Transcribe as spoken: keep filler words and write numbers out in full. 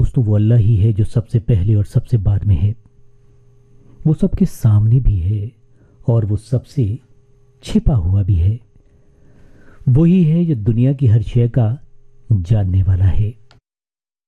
दोस्तों वो अल्लाह ही है जो सबसे पहले और सबसे बाद में है। वो सबके सामने भी है और वो सबसे छिपा हुआ भी है। वही है जो दुनिया की हर शय का जानने वाला है।